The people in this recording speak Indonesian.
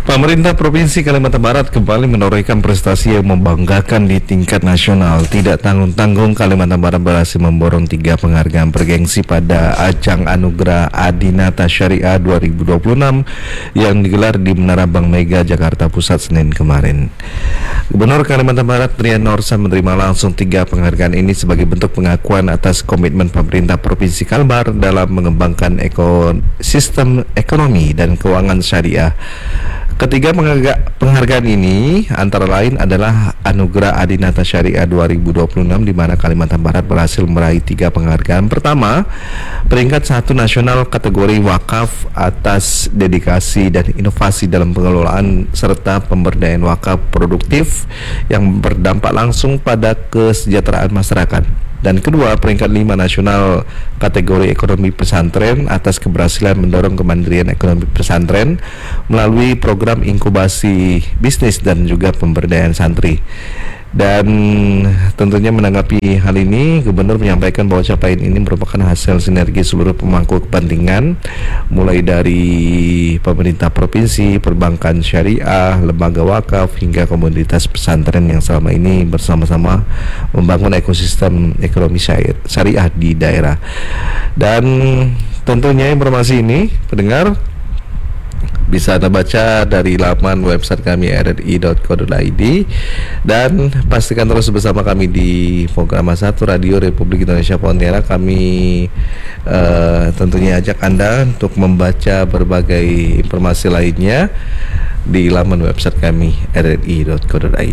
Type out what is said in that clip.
Pemerintah Provinsi Kalimantan Barat kembali menorehkan prestasi yang membanggakan di tingkat nasional. Tidak tanggung-tanggung, Kalimantan Barat berhasil memborong 3 penghargaan bergengsi pada ajang Anugerah Adinata Syariah 2026 yang digelar di Menara Bank Mega, Jakarta Pusat, Senin kemarin. Gubernur Kalimantan Barat Trian Norsa menerima langsung 3 penghargaan ini sebagai bentuk pengakuan atas komitmen pemerintah Provinsi Kalbar dalam mengembangkan ekosistem ekonomi dan keuangan syariah. Ketiga penghargaan ini antara lain adalah Anugerah Adinata Syariah 2026, di mana Kalimantan Barat berhasil meraih 3 penghargaan. Pertama, peringkat 1 nasional kategori wakaf atas dedikasi dan inovasi dalam pengelolaan serta pemberdayaan wakaf produktif yang berdampak langsung pada kesejahteraan masyarakat. Dan kedua, peringkat 5 nasional kategori ekonomi pesantren atas keberhasilan mendorong kemandirian ekonomi pesantren melalui program inkubasi bisnis dan juga pemberdayaan santri. Dan tentunya menanggapi hal ini, Gubernur menyampaikan bahwa capaian ini merupakan hasil sinergi seluruh pemangku kepentingan, mulai dari pemerintah provinsi, perbankan syariah, lembaga wakaf, hingga komunitas pesantren yang selama ini bersama-sama membangun ekosistem ekonomi syariah di daerah. Dan tentunya informasi ini, pendengar, bisa Anda baca dari laman website kami rri.co.id, dan pastikan terus bersama kami di program 1 Radio Republik Indonesia Pontianak. Kami tentunya ajak Anda untuk membaca berbagai informasi lainnya di laman website kami rri.co.id.